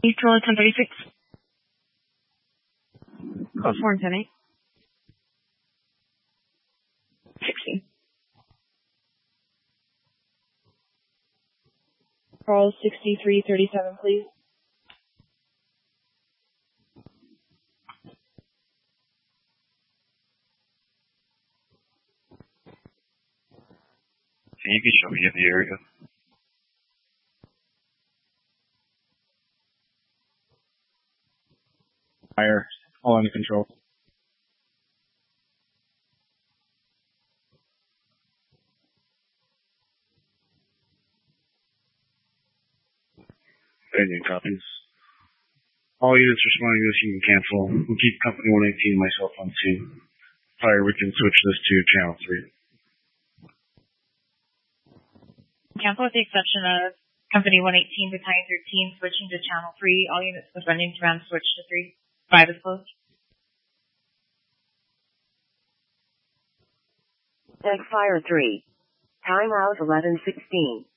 Neutral 1036. Code 4 and 10-8. 60. Call 6337, please. Can you show me the area? Fire, all under control. Any copies? All units responding to this, you can cancel. We'll keep Company 118 and myself on scene. Fire, we can switch this to Channel 3. Cancel with the exception of Company 118 Battalion 13 switching to Channel 3. All units defending command switch to 3. 5 is closed. Deck Fire 3. Time out 11:16.